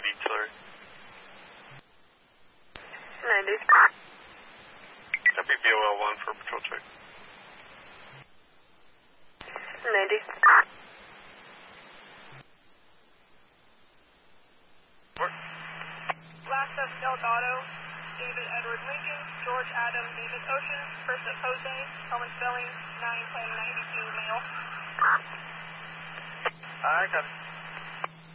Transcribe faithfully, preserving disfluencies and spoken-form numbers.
Artillery. ninety. Copy B O L one for patrol check. ninety. Last of Delgado, David Edward Lincoln, George Adam David Ocean, first of Jose, common spelling, nine ten ninety-two, male. I got it.